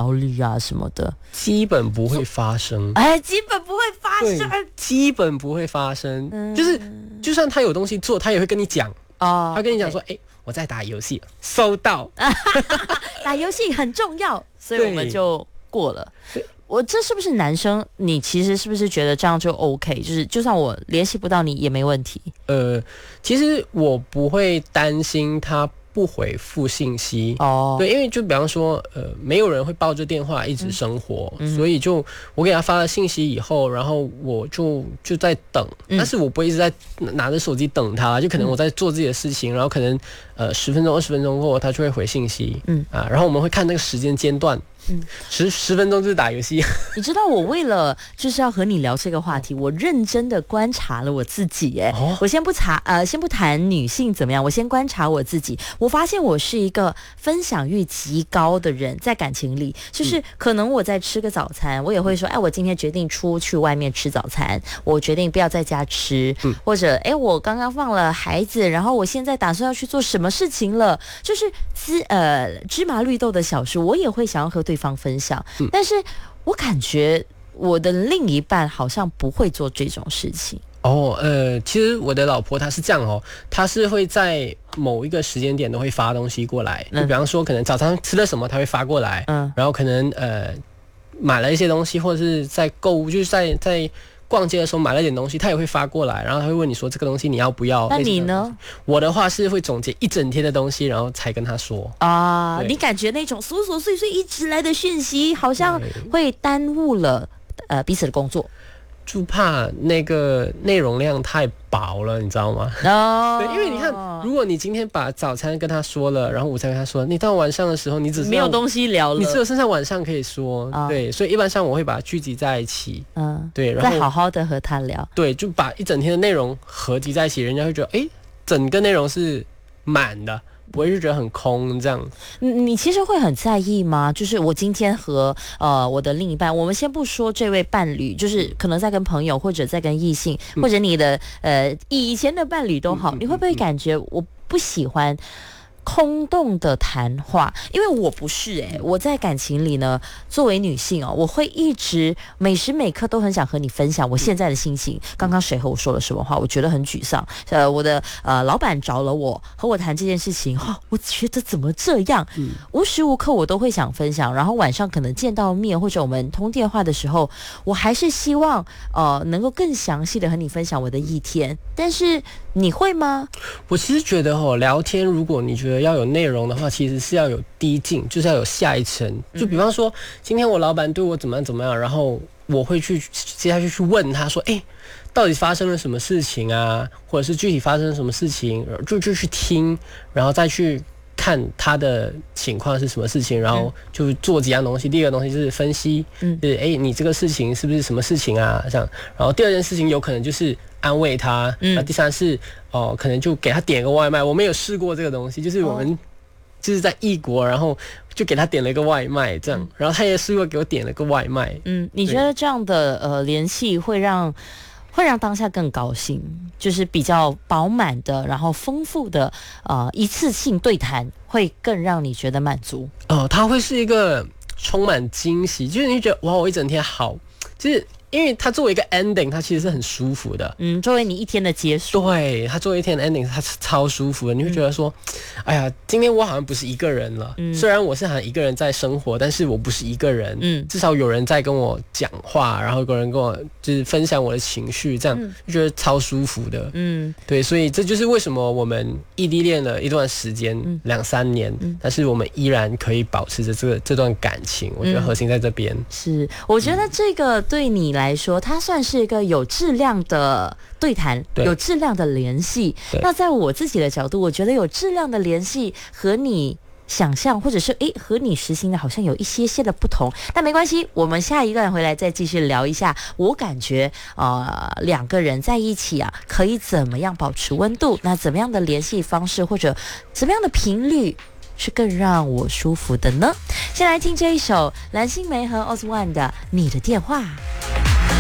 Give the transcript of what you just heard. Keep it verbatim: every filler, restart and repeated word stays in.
焦虑啊什么的？ 基本不会发生。 哎，基本不会发生， 基本不会发生。嗯、就是就算他有东西做，他也会跟你讲。哦，他跟你讲说，哎、okay 欸，我在打游戏，收到。 打游戏很重要，所以我们就过了。我这是不是男生？你其实是不是觉得这样就 OK？ 就是就算我联系不到你也没问题。呃， 其实我不会担心他不回复信息哦，对，因为就比方说，呃，没有人会抱着电话一直生活，嗯、所以就我给他发了信息以后，然后我就就在等，嗯、但是我不会一直在拿着手机等他，就可能我在做自己的事情，然后可能呃十分钟、二十分钟后他就会回信息，嗯啊，然后我们会看那个时间间段。嗯，十十分钟就是打游戏。 你知道我为了就是要和你聊这个话题，我认真的观察了我自己。哎、哦，我先不查呃，先不谈女性怎么样，我先观察我自己。我发现我是一个分享欲极高的人，在感情里，就是可能我在吃个早餐，我也会说，哎，我今天决定出去外面吃早餐，我决定不要在家吃，嗯、或者哎，我刚刚放了孩子，然后我现在打算要去做什么事情了，就是芝呃芝麻绿豆的小事，我也会想要和对方分享，但是我感觉我的另一半好像不会做这种事情。 哦，呃，其实我的老婆她是这样哦，她是会在某一个时间点都会发东西过来，就比方说可能早上吃了什么，她会发过来，嗯，然后可能呃买了一些东西，或者是在购物，就是在在。逛街的时候买了点东西，他也会发过来，然后他会问你说这个东西你要不要？ 那你呢？ 我的话是会总结一整天的东西，然后才跟他说啊。你感觉那种琐琐碎碎一直来的讯息，好像会耽误了呃彼此的工作。 就怕那个内容量太薄了，你知道吗？哦，对，因为你看，如果你今天把早餐跟他说了，然后午餐跟他说，你到晚上的时候，你只是没有东西聊了， 你只有剩下晚上可以说，哦、对，所以一般上我会把它聚集在一起，嗯，对，然后再好好的和他聊， 对，就把一整天的内容合集在一起，人家会觉得，哎，整个内容是满的。不会就觉得很空这样。 你其实会很在意吗？就是我今天和呃我的另一半，我们先不说这位伴侣，就是可能在跟朋友或者在跟异性，嗯、或者你的呃以前的伴侣都好，嗯、你会不会感觉我不喜欢空洞的谈话？因为我不是诶、欸，我在感情里呢，作为女性哦，我会一直每时每刻都很想和你分享我现在的心情。刚刚谁和我说了什么话，我觉得很沮丧。呃，我的呃老板找了我和我谈这件事情，哦，我觉得怎么这样？嗯，无时无刻我都会想分享。然后晚上可能见到面或者我们通电话的时候，我还是希望呃能够更详细的和你分享我的一天。但是你会吗？ 我其实觉得哦，聊天如果你觉得要有内容的话，其实是要有递进，就是要有下一层。就比方说，今天我老板对我怎么样怎么样，然后我会去接下去去问他说，哎，到底发生了什么事情啊？或者是具体发生了什么事情，就就去听，然后再去看他的情况是什么事情，然后就做几样东西。第一个东西就是分析，嗯，就是哎，你这个事情是不是什么事情啊？这样。然后第二件事情有可能就是安慰他，嗯，然后第三是哦、呃，可能就给他点个外卖。我没有试过这个东西，就是我们。哦就是在异国，然后就给他点了一个外卖，这样，嗯、然后他也试过给我点了个外卖。 嗯，你觉得这样的呃联系会让会让当下更高兴，就是比较饱满的，然后丰富的呃一次性对谈，会更让你觉得满足。 哦、呃，它会是一个充满惊喜，就是你觉得哇，我一整天好，就是。因为它作为一个 ending， 它其实是很舒服的。 嗯，作为你一天的结束， 对，它作为一天的 ending， 它是超舒服的。你会觉得说，嗯、哎呀，今天我好像不是一个人了。嗯，虽然我是好像一个人在生活，但是我不是一个人。嗯，至少有人在跟我讲话，然后有人跟我就是分享我的情绪，这样、嗯、就觉得超舒服的。嗯，对，所以这就是为什么我们异地恋了一段时间，嗯、两三年、嗯，但是我们依然可以保持着这个这段感情。我觉得核心在这边。嗯、 是，我觉得这个对你来说，它算是一个有质量的对谈，有质量的联系。那在我自己的角度，我觉得有质量的联系和你想象，或者是诶和你实行的好像有一些些的不同，但没关系，我们下一段回来再继续聊一下。我感觉呃两个人在一起啊，可以怎么样保持温度？那怎么样的联系方式或者怎么样的频率是更让我舒服的呢？先来听这一首蓝心湄和 Oswan 的《你的电话》。